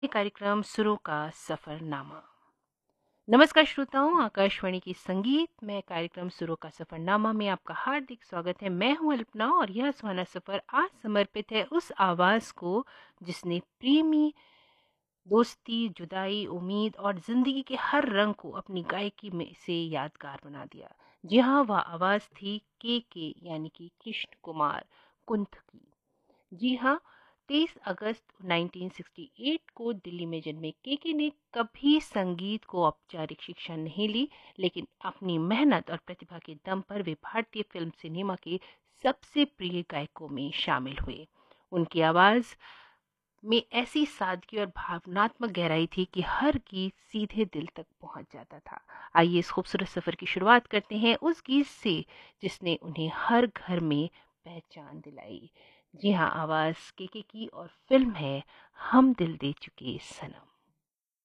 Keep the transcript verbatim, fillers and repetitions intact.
ये कार्यक्रम सुरों का सफरनामा। नमस्कार श्रोताओं, आकाशवाणी की संगीत में कार्यक्रम सुरों का सफरनामा में आपका हार्दिक स्वागत है। मैं हूं अल्पना और यह सुहाना सफर आज समर्पित है उस आवाज को जिसने प्रेमी, दोस्ती, जुदाई, उम्मीद और जिंदगी के हर रंग को अपनी गायकी में से यादगार बना दिया। जी हाँ, वह आवाज थी के के यानी कि कृष्ण कुमार कुंथ की। जी हाँ, तेईस अगस्त उन्नीस सौ अड़सठ को दिल्ली में जन्मे केके ने कभी संगीत को औपचारिक शिक्षा नहीं ली, लेकिन अपनी मेहनत और प्रतिभा के दम पर वे भारतीय फिल्म सिनेमा के सबसे प्रिय गायकों में शामिल हुए। उनकी आवाज में ऐसी सादगी और भावनात्मक गहराई थी कि हर गीत सीधे दिल तक पहुंच जाता था। आइए इस खूबसूरत सफर की शुरुआत करते हैं उस गीत से जिसने उन्हें हर घर में पहचान दिलाई। जी हाँ, आवाज केके की और फिल्म है हम दिल दे चुके सनम।